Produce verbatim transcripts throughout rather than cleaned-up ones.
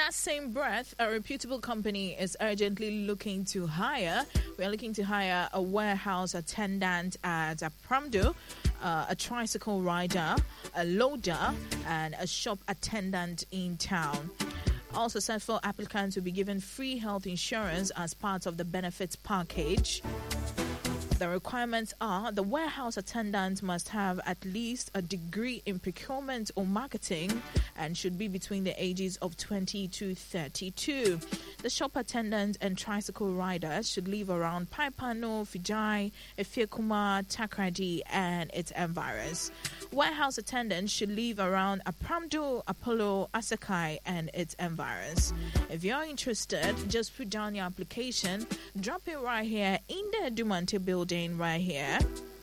that same breath, a reputable company is urgently looking to hire. We are looking to hire a warehouse attendant at a Pramdo, uh, a tricycle rider, a loader, and a shop attendant in town. All successful applicants will be given free health insurance as part of the benefits package. The requirements are the warehouse attendant must have at least a degree in procurement or marketing and should be between the ages of twenty to thirty-two. The shop attendant and tricycle riders should live around Paipano, Fijai, Efiekuma, Takrady, and its environs. Warehouse attendants should live around Apramdo, Apollo, Asakai, and its environs. If you're interested, just put down your application, drop it right here in the Dumante building right here,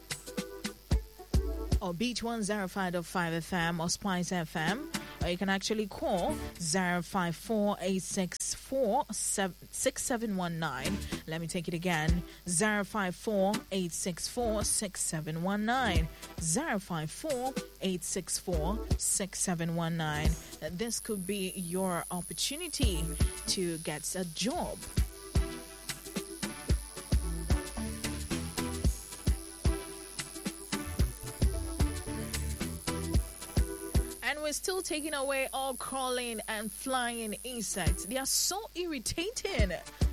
or Beach one oh five point five F M or Spice F M, or you can actually call zero five four, eight six four, six seven one nine. Let me take it again, zero five four, eight six four, six seven one nine, zero five four, eight six four, six seven one nine. This could be your opportunity to get a job. We're still taking away all crawling and flying insects. They are so irritating.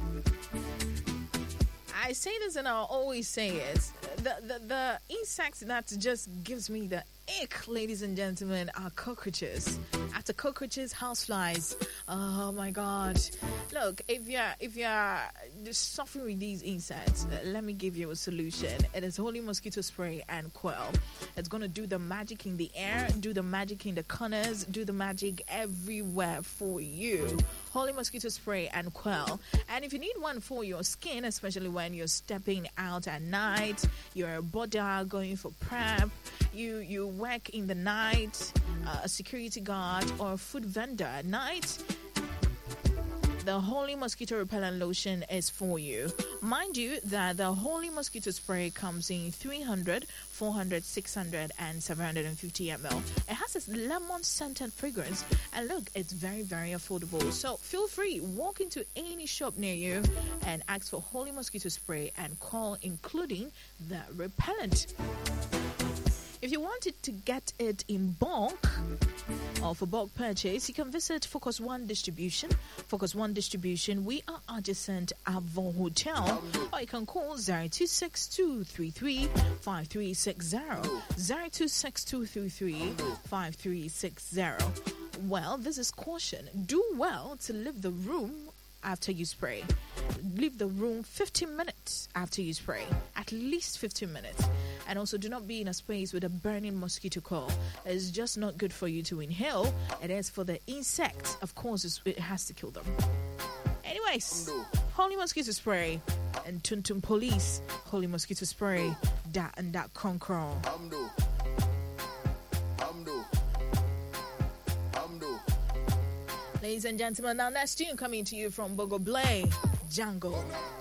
I say this and I'll always say it. The, the, the insects that just gives me the ick, ladies and gentlemen, are cockroaches. After cockroaches, houseflies. Oh my God. Look, if you're if you're suffering with these insects, let me give you a solution. It is Holy Mosquito Spray and Quell. It's going to do the magic in the air, do the magic in the corners, do the magic everywhere for you. Holy Mosquito Spray and Quell. And if you need one for your skin, especially when you're stepping out at night, you're a border going for prep, you, you work in the night, uh, a security guard or a food vendor at night, the Holy Mosquito Repellent Lotion is for you. Mind you that the Holy Mosquito Spray comes in three hundred, four hundred, six hundred, and seven hundred fifty milliliters. It has this lemon-scented fragrance, and look, it's very, very affordable. So feel free, walk into any shop near you and ask for Holy Mosquito Spray and call, including the repellent. If you wanted to get it in bulk or for bulk purchase, you can visit Focus One Distribution. Focus One Distribution, we are adjacent Avon Hotel, or you can call zero two six two three three five three six zero, zero two six two three three five three six zero. Well, this is caution. Do well to leave the room after you spray. Leave the room fifteen minutes after you spray. At least fifteen minutes. And also do not be in a space with a burning mosquito coil. It's just not good for you to inhale. It is for the insect. Of course, it's, it has to kill them. Anyways, Holy Mosquito Spray and Tuntum Police. Holy Mosquito Spray. Dat and dat kron kron. Ladies and gentlemen, now next tune coming to you from Bogo Blay, Jungle.